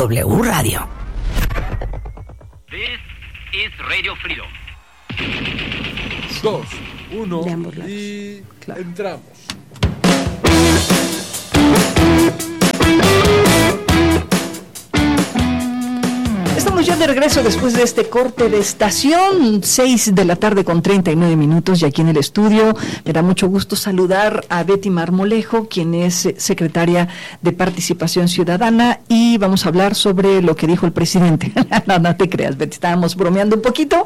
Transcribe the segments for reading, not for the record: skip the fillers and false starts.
W Radio. This is Radio Freedom. 2, 1 y claro. Entramos. Estamos ya de regreso después de este corte de estación, 6 de la tarde con 39 minutos, y aquí en el estudio me da mucho gusto saludar a Betty Marmolejo, quien es secretaria de Participación Ciudadana, y vamos a hablar sobre lo que dijo el presidente. No te creas, Betty, estábamos bromeando un poquito.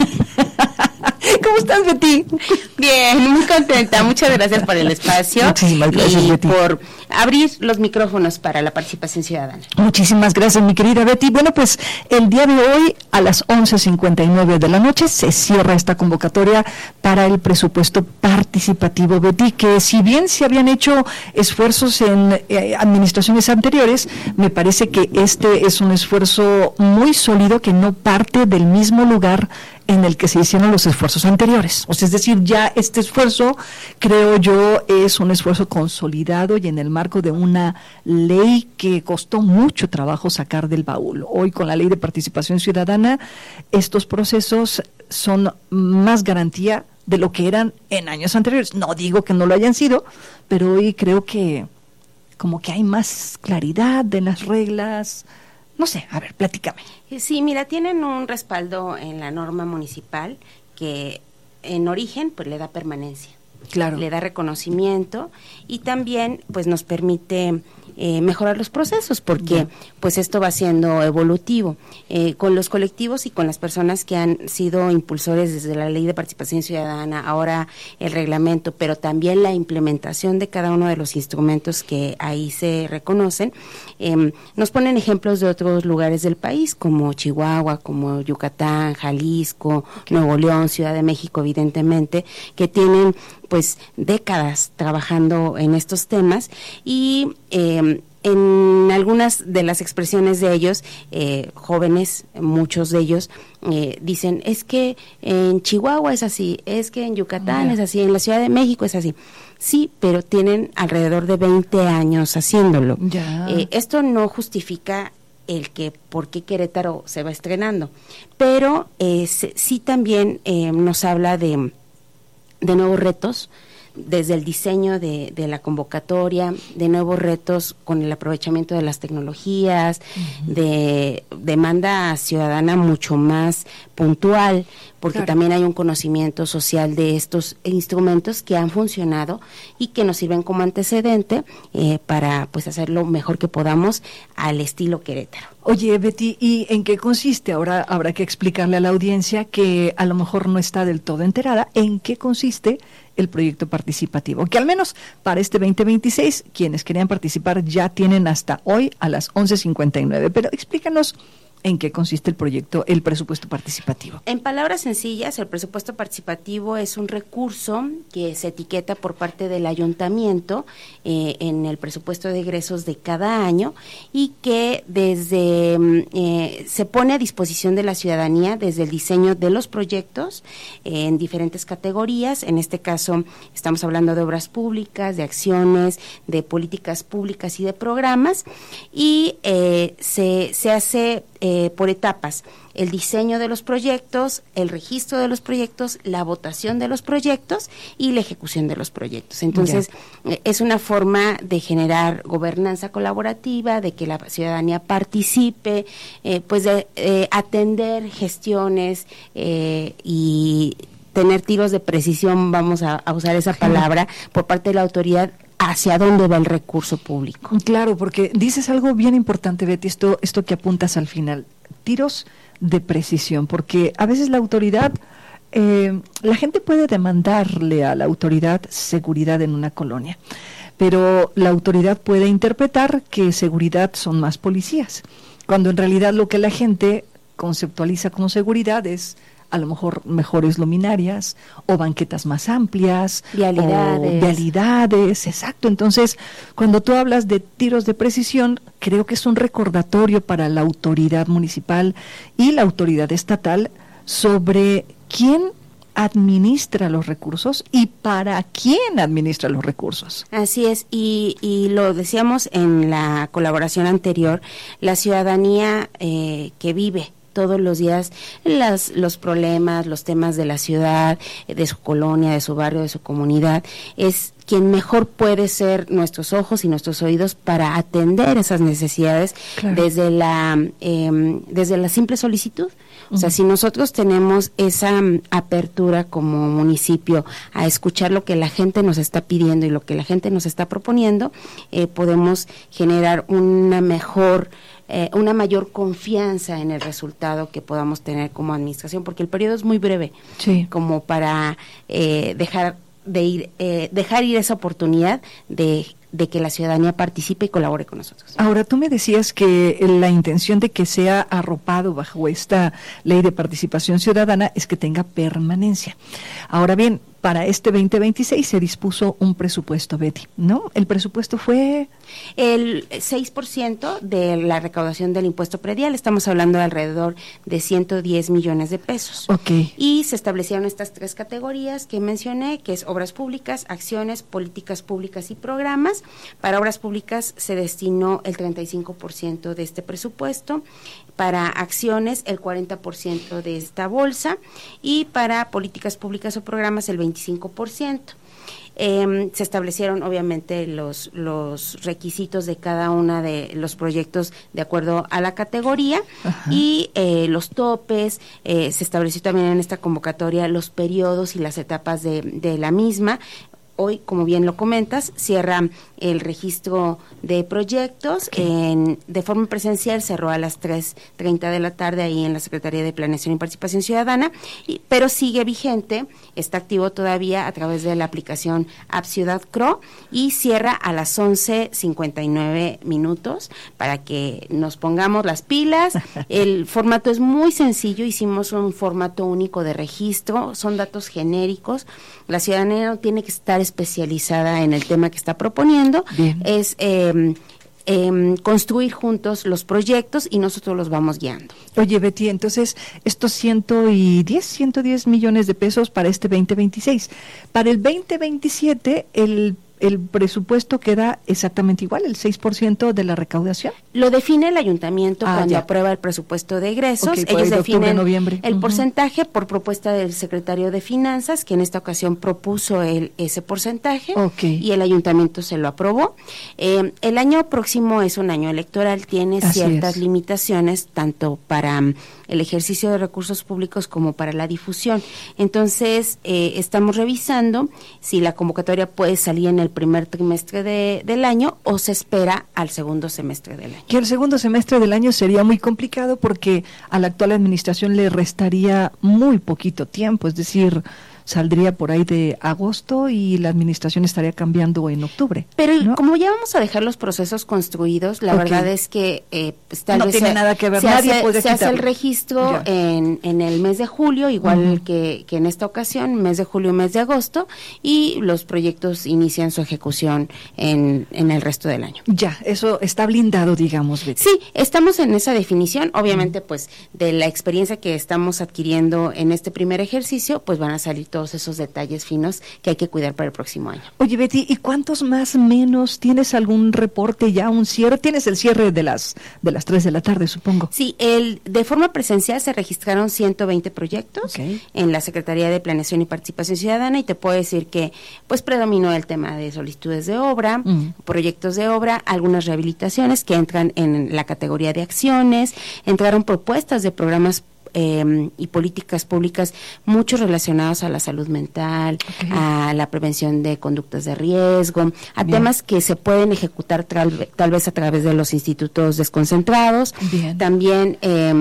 ¿Cómo estás, Betty? Bien, muy contenta. Muchas gracias por el espacio. Muchísimas gracias, y Betty, por abrir los micrófonos para la participación ciudadana. Muchísimas gracias, mi querida Betty. Bueno, pues el día de hoy a las 11:59 de la noche se cierra esta convocatoria para el presupuesto participativo, Betty, que si bien se habían hecho esfuerzos en administraciones anteriores, me parece que este es un esfuerzo muy sólido que no parte del mismo lugar en el que se hicieron los esfuerzos anteriores. O sea, es decir, ya este esfuerzo, creo yo, es un esfuerzo consolidado y en el marco de una ley que costó mucho trabajo sacar del baúl. Hoy, con la Ley de Participación Ciudadana, estos procesos son más garantía de lo que eran en años anteriores. No digo que no lo hayan sido, pero hoy creo que como que hay más claridad de las reglas. No sé, a ver, platícame. Sí, mira, tienen un respaldo en la norma municipal que en origen pues le da permanencia. Claro. Le da reconocimiento y también pues nos permite mejorar los procesos porque pues esto va siendo evolutivo. Con los colectivos y con las personas que han sido impulsores desde la Ley de Participación Ciudadana, ahora el reglamento, pero también la implementación de cada uno de los instrumentos que ahí se reconocen, nos ponen ejemplos de otros lugares del país como Chihuahua, como Yucatán, Jalisco, Nuevo León, Ciudad de México, evidentemente, que tienen pues décadas trabajando en estos temas y en algunas de las expresiones de ellos, jóvenes, muchos de ellos, dicen, es que en Chihuahua es así, es que en Yucatán es así, en la Ciudad de México es así. Sí, pero tienen alrededor de 20 años haciéndolo. Esto no justifica el que por qué Querétaro se va estrenando, pero sí también nos habla de nuevos retos, desde el diseño de la convocatoria, de nuevos retos con el aprovechamiento de las tecnologías, de demanda ciudadana mucho más puntual, porque también hay un conocimiento social de estos instrumentos que han funcionado y que nos sirven como antecedente para pues hacer lo mejor que podamos al estilo Querétaro. Oye, Betty, ¿y en qué consiste? Ahora habrá que explicarle a la audiencia que a lo mejor no está del todo enterada en qué consiste el proyecto participativo, que al menos para este 2026, quienes querían participar ya tienen hasta hoy a las 11:59, pero explícanos ¿en qué consiste el proyecto, el presupuesto participativo? En palabras sencillas, el presupuesto participativo es un recurso que se etiqueta por parte del ayuntamiento en el presupuesto de egresos de cada año y que desde se pone a disposición de la ciudadanía desde el diseño de los proyectos en diferentes categorías. En este caso estamos hablando de obras públicas, de acciones, de políticas públicas y de programas y se hace por etapas, el diseño de los proyectos, el registro de los proyectos, la votación de los proyectos y la ejecución de los proyectos. Entonces, es una forma de generar gobernanza colaborativa, de que la ciudadanía participe, pues de atender gestiones y tener tiros de precisión, vamos a usar esa palabra, por parte de la autoridad hacia dónde va el recurso público. Claro, porque dices algo bien importante, Betty, esto que apuntas al final, tiros de precisión, porque a veces la autoridad, la gente puede demandarle a la autoridad seguridad en una colonia, pero la autoridad puede interpretar que seguridad son más policías, cuando en realidad lo que la gente conceptualiza como seguridad es a lo mejor mejores luminarias o banquetas más amplias, vialidades, exacto. Entonces, cuando tú hablas de tiros de precisión, creo que es un recordatorio para la autoridad municipal y la autoridad estatal sobre quién administra los recursos y para quién administra los recursos. Así es, y lo decíamos en la colaboración anterior, la ciudadanía que vive todos los días los problemas, los temas de la ciudad, de su colonia, de su barrio, de su comunidad, es quien mejor puede ser nuestros ojos y nuestros oídos para atender esas necesidades. Claro. desde la simple solicitud. O sea, si nosotros tenemos esa apertura como municipio a escuchar lo que la gente nos está pidiendo y lo que la gente nos está proponiendo, podemos generar una mayor confianza en el resultado que podamos tener como administración, porque el periodo es muy breve, sí, como para dejar ir esa oportunidad de que la ciudadanía participe y colabore con nosotros. Ahora, tú me decías que la intención de que sea arropado bajo esta ley de participación ciudadana es que tenga permanencia. Ahora bien, para este 2026 se dispuso un presupuesto, Betty, ¿no? El presupuesto fue el 6% de la recaudación del impuesto predial. Estamos hablando de alrededor de 110 millones de pesos. Okay. Y se establecieron estas 3 categorías que mencioné, que es obras públicas, acciones, políticas públicas y programas. Para obras públicas se destinó el 35% de este presupuesto, para acciones el 40% de esta bolsa y para políticas públicas o programas el 25%. Se establecieron obviamente los requisitos de cada una de los proyectos de acuerdo a la categoría. Ajá. Y los topes, se estableció también en esta convocatoria los periodos y las etapas de la misma. Hoy, como bien lo comentas, cierra el registro de proyectos. De forma presencial cerró a las 3:30 de la tarde ahí en la Secretaría de Planeación y Participación Ciudadana, pero sigue vigente, está activo todavía a través de la aplicación App Ciudad CRO y cierra a las 11:59 para que nos pongamos las pilas. El formato es muy sencillo, hicimos un formato único de registro, son datos genéricos, la ciudadanía no tiene que estar especializada en el tema que está proponiendo. Bien. Es construir juntos los proyectos y nosotros los vamos guiando. Oye, Betty, entonces estos 110 millones de pesos para este 2026. Para el 2027 el presupuesto queda exactamente igual, el 6% de la recaudación. Lo define el ayuntamiento cuando aprueba el presupuesto de egresos. Okay, ellos definen el porcentaje por propuesta del secretario de Finanzas, que en esta ocasión propuso ese porcentaje, y el ayuntamiento se lo aprobó. El año próximo es un año electoral, tiene ciertas limitaciones, tanto para el ejercicio de recursos públicos como para la difusión. Entonces, estamos revisando si la convocatoria puede salir en el primer trimestre del año o se espera al segundo semestre del año. Que el segundo semestre del año sería muy complicado porque a la actual administración le restaría muy poquito tiempo, es decir, saldría por ahí de agosto y la administración estaría cambiando en octubre. Pero ¿no? Como ya vamos a dejar los procesos construidos, la verdad es que tal no vez tiene nada que ver, se hace el registro en el mes de julio, igual que en esta ocasión, mes de julio, mes de agosto, y los proyectos inician su ejecución en el resto del año. Ya, eso está blindado, digamos, Betty. Sí, estamos en esa definición, obviamente pues de la experiencia que estamos adquiriendo en este primer ejercicio, pues van a salir todos esos detalles finos que hay que cuidar para el próximo año. Oye, Betty, ¿y cuántos más menos? ¿Tienes algún reporte ya, un cierre? ¿Tienes el cierre de las 3 de la tarde, supongo? Sí, de forma presencial se registraron 120 proyectos en la Secretaría de Planeación y Participación Ciudadana, y te puedo decir que pues predominó el tema de solicitudes de obra, proyectos de obra, algunas rehabilitaciones que entran en la categoría de acciones, entraron propuestas de programas y políticas públicas, muchos relacionados a la salud mental, a la prevención de conductas de riesgo, a temas que se pueden ejecutar tal vez a través de los institutos desconcentrados. Bien. También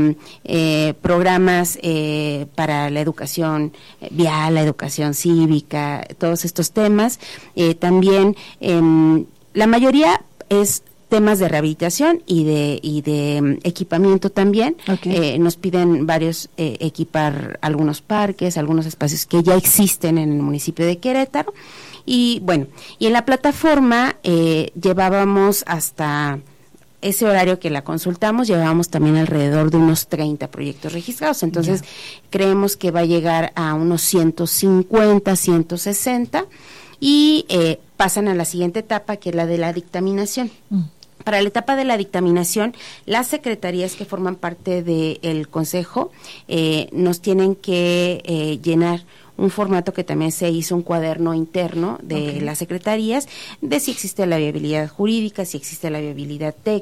programas para la educación vial, la educación cívica, todos estos temas. También la mayoría es temas de rehabilitación y de equipamiento también. Nos piden varios equipar algunos parques, algunos espacios que ya existen en el municipio de Querétaro. Y bueno, y en la plataforma llevábamos hasta ese horario que la consultamos, llevábamos también alrededor de unos 30 proyectos registrados, entonces creemos que va a llegar a unos 150, 160 y pasan a la siguiente etapa, que es la de la dictaminación. Para la etapa de la dictaminación, las secretarías que forman parte del consejo nos tienen que llenar un formato que también se hizo, un cuaderno interno de las secretarías, de si existe la viabilidad jurídica, si existe la viabilidad técnica,